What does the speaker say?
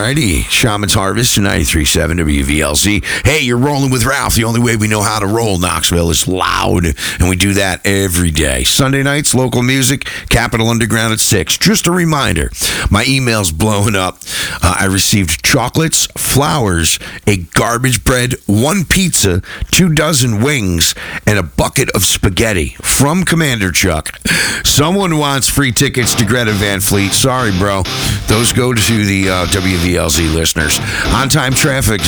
Alrighty, Shaman's Harvest, 93.7 WVLZ. Hey, you're rolling with Ralph. The only way we know how to roll Knoxville is loud, and we do that every day. Sunday nights, local music, Capitol Underground at 6. Just a reminder, my email's blowing up. I received chocolates, flowers, a garbage bread, 1 pizza, 2 dozen wings, and a bucket of spaghetti from Commander Chuck. Someone wants free tickets to Greta Van Fleet. Sorry, bro. Those go to the WVLZ listeners. On-time traffic